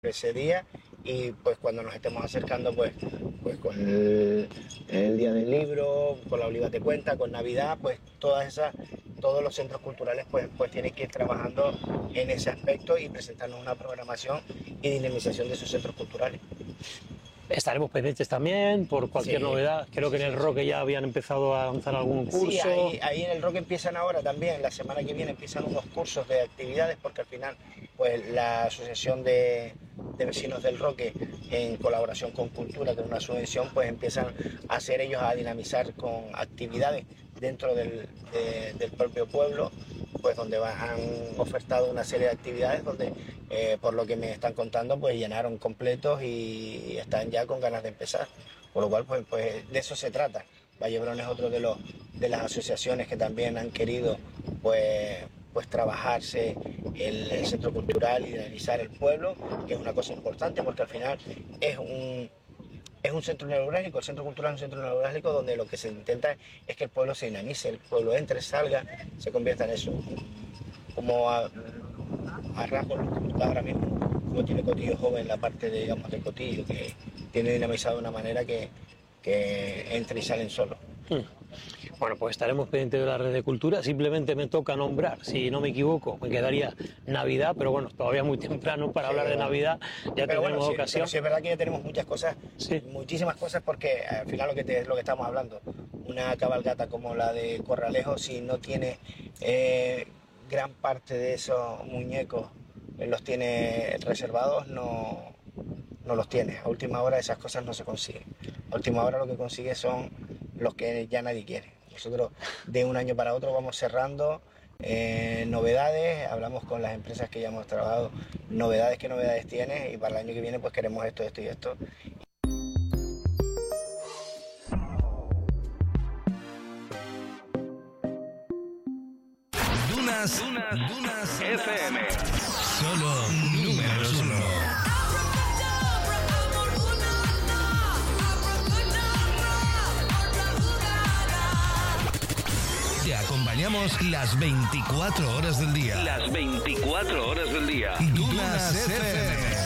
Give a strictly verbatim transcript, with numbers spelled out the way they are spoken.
ese día, y pues cuando nos estemos acercando pues, pues con el, el Día del Libro, con la Oliva Te Cuenta, con Navidad, pues todas esas, todos los centros culturales pues, pues tienen que ir trabajando en ese aspecto y presentarnos una programación y dinamización de sus centros culturales. Estaremos pendientes también por cualquier Sí, novedad. Creo que en el Roque ya habían empezado a lanzar algún curso. Sí, ahí, ahí en el Roque empiezan ahora también, la semana que viene empiezan unos cursos de actividades, porque al final pues la Asociación de, de Vecinos del Roque, en colaboración con Cultura, que es una subvención, pues empiezan a hacer ellos a dinamizar con actividades dentro del, de, del propio pueblo, pues donde va, han ofertado una serie de actividades donde, eh, por lo que me están contando, pues llenaron completos y están ya con ganas de empezar. Por lo cual, pues, pues de eso se trata. Vallebrón es otro de los de las asociaciones que también han querido pues, pues trabajarse el, el centro cultural y dinamizar el pueblo, que es una cosa importante porque al final es un es un centro neurálgico, el centro cultural es un centro neurálgico donde lo que se intenta es que el pueblo se dinamice, el pueblo entre, salga, se convierta en eso. Como a, a rasgos ahora mismo, como tiene Cotillo Joven, la parte de, digamos, de Cotillo, que tiene dinamizado de una manera que, que entra y salen solos. Bueno, pues estaremos pendientes de la red de cultura. Simplemente me toca nombrar, si no me equivoco, me quedaría Navidad, pero bueno, todavía muy temprano para sí, hablar de Navidad. Ya pero tendremos bueno, sí, ocasión. Pero sí es verdad que ya tenemos muchas cosas, sí. muchísimas cosas, porque al final lo que, te, lo que estamos hablando, una cabalgata como la de Corralejo, si no tiene eh, gran parte de esos muñecos, eh, los tiene reservados, no, no los tiene. A última hora esas cosas no se consiguen. A última hora lo que consigue son los que ya nadie quiere. Nosotros de un año para otro vamos cerrando eh, novedades, hablamos con las empresas que ya hemos trabajado, novedades, qué novedades tienes, y para el año que viene pues queremos esto, esto y esto. Dunas, Dunas, Dunas F M. Solo números uno. Te acompañamos las veinticuatro horas del día. Las veinticuatro horas del día. Dunas F M.